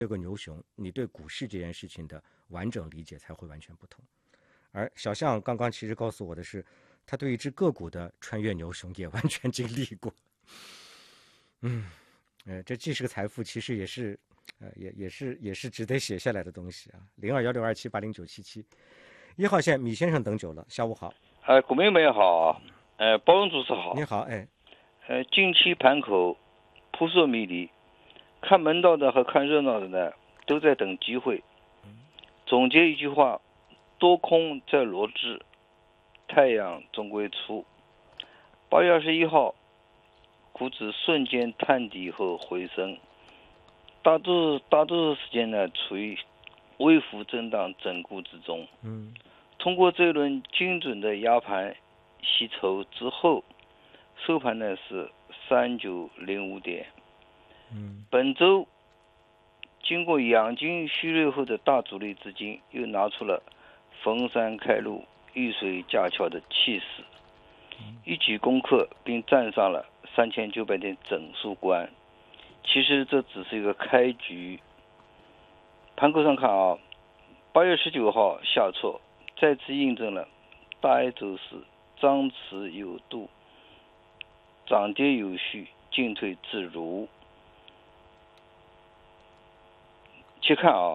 这个牛熊，你对股市这件事情的完整理解才会完全不同。而小象刚刚其实告诉我的是，他对一只个股的穿越牛熊也完全经历过。这既是个财富，其实也是，也是值得写下来的东西啊。021627809771号线米先生等久了，下午好。 股民们好，包容主持好。 你好， 近期盘口扑朔迷离，看门道的和看热闹的呢，都在等机会。总结一句话，多空在罗织，太阳终归出。8月21号，股指瞬间探底后回升，大多数时间呢处于微幅震荡整固之中。通过这一轮精准的压盘吸筹之后，收盘呢是3905点。本周经过养精蓄锐后的大主力资金又拿出了逢山开路、遇水架桥的气势，一举攻克并站上了3900点整数关。其实这只是一个开局。盘口上看啊，8月19号下挫，再次印证了大 A 走势张弛有度，涨跌有序，进退自如。去看啊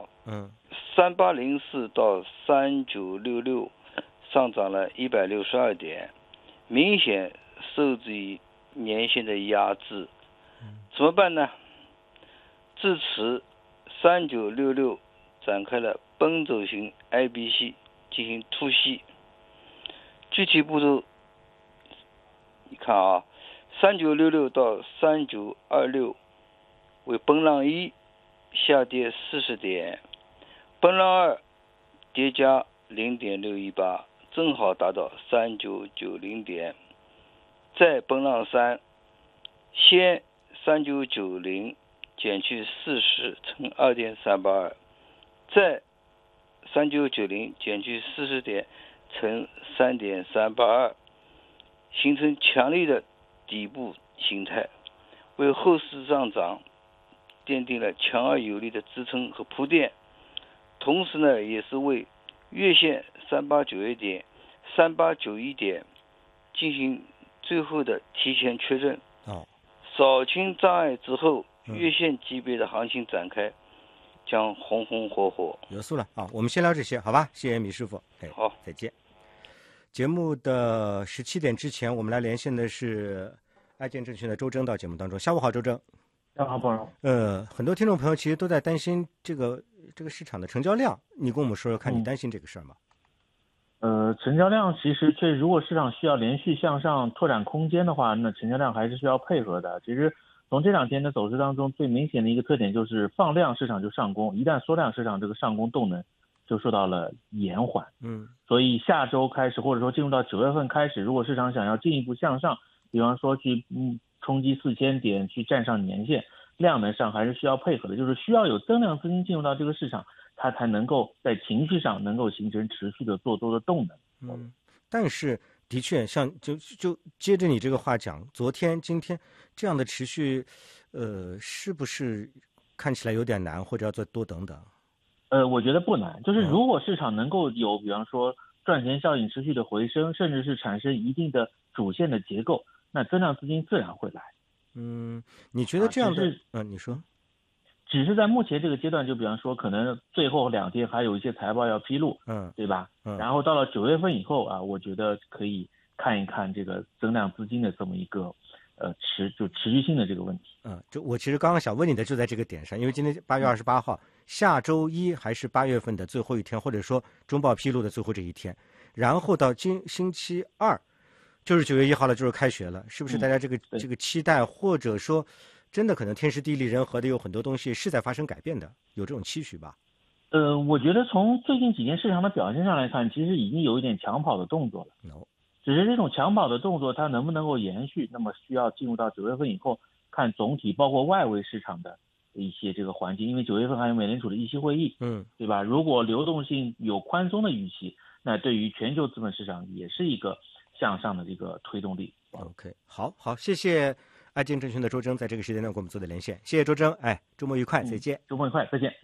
，3804到3966上涨了162点，明显受制于年线的压制。怎么办呢？至此3966展开了奔走型 IBC 进行突袭。具体步骤你看啊，3966到3926为奔浪1下跌40点，奔浪2叠加 0.618， 正好达到3990点。再奔浪3，先3990减去40乘 2.382， 再3990减去40点乘 3.382， 形成强力的底部形态，为后市上涨奠定了强而有力的支撑和铺垫。同时呢，也是为月线3891点、3891点进行最后的提前确认。扫清障碍之后，月线级别的行情展开，将红红火火。 有数了啊！我们先聊这些，好吧？谢谢米师傅。 好， 再见。节目的17点之前，我们来连线的是爱建证券的周征到节目当中。下午好，周征。 下午好，包容。 很多听众朋友其实都在担心这个市场的成交量，你跟我们说说看，你担心这个事儿吗？ 成交量其实如果市场需要连续向上拓展空间的话，那成交量还是需要配合的。其实从这2天的走势当中，最明显的一个特点就是放量市场就上攻，一旦缩量市场这个上攻动能就受到了延缓。所以下周开始或者说进入到9月份开始，如果市场想要进一步向上，比方说去冲击4000点，去站上年线，量能上还是需要配合的，就是需要有增量资金进入到这个市场，它才能够在情绪上能够形成持续的做多的动能。 但是的确像就接着你这个话讲，昨天今天这样的持续是不是看起来有点难，或者要再多等等？ 我觉得不难，就是如果市场能够有比方说赚钱效应持续的回升，甚至是产生一定的主线的结构，那增量资金自然会来。 你觉得这样的你说只是在目前这个阶段，就比方说可能最后2天还有一些财报要披露，对吧？然后到了9月份以后啊，我觉得可以看一看这个增量资金的这么一个持续性的这个问题。 就我其实刚刚想问你的就在这个点上，因为今天8月28号，下周一还是8月份的最后一天，或者说中报披露的最后这一天，然后到星期二就是9月1号了，就是开学了，是不是大家这个期待，或者说真的可能天时地利人和的有很多东西是在发生改变的，有这种期许吧？ 我觉得从最近几天市场的表现上来看，其实已经有一点抢跑的动作了。只是这种抢跑的动作它能不能够延续，那么需要进入到9月份以后，看总体包括外围市场的一些这个环境，因为9月份还有美联储的议息会议，对吧？如果流动性有宽松的预期，那对于全球资本市场也是一个向上的这个推动力。 OK， 好，谢谢安建证券的周征在这个时间段跟我们做的连线，谢谢周征，周末愉快，再见。 周末愉快，再见。